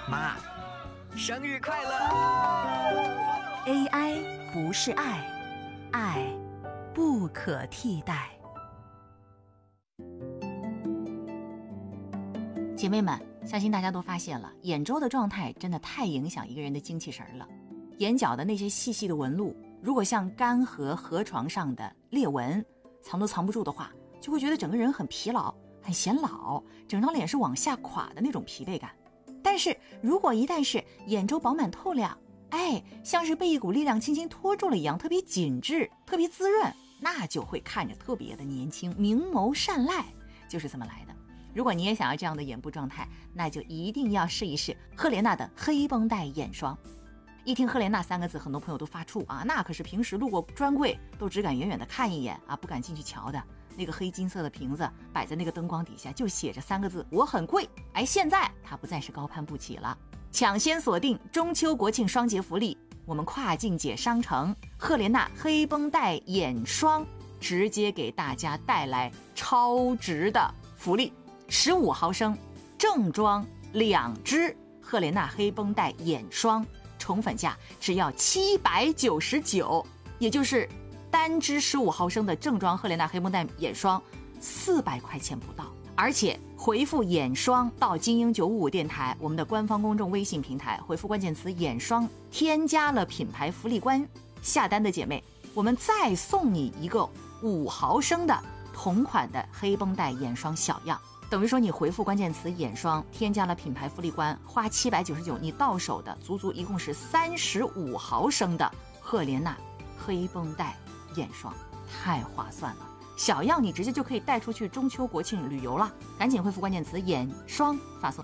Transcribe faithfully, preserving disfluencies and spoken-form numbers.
妈，生日快乐 ！A I 不是爱，爱不可替代。姐妹们，相信大家都发现了，眼周的状态真的太影响一个人的精气神了。眼角的那些细细的纹路，如果像干涸河床上的裂纹，藏都藏不住的话，就会觉得整个人很疲劳，很显老，整张脸是往下垮的那种疲惫感。但是如果一旦是眼周饱满透亮，哎，像是被一股力量轻轻拖住了一样，特别紧致，特别滋润，那就会看着特别的年轻，明眸善睐，就是这么来的。如果你也想要这样的眼部状态，那就一定要试一试赫莲娜的黑绷带眼霜。一听赫莲娜三个字，很多朋友都发怵啊，那可是平时路过专柜都只敢远远的看一眼啊，不敢进去瞧的。那个黑金色的瓶子摆在那个灯光底下，就写着三个字，我很贵。哎，现在它不再是高攀不起了，抢先锁定中秋国庆双节福利，我们跨境姐商城赫莲娜黑绷带眼霜直接给大家带来超值的福利，十五毫升正装两支赫莲娜黑绷带眼霜，宠粉价只要七百九十九，也就是单支十五毫升的正装赫莲娜黑绷带眼霜四百块钱不到。而且回复眼霜到精英九五五电台我们的官方公众微信平台，回复关键词眼霜，添加了品牌福利关，下单的姐妹我们再送你一个五毫升的同款的黑绷带眼霜小样，等于说你回复关键词眼霜，添加了品牌福利关，花七百九十九，你到手的足足一共是三十五毫升的赫莲娜黑绷带眼霜，太划算了。小样你直接就可以带出去中秋国庆旅游了，赶紧回复关键词眼霜发送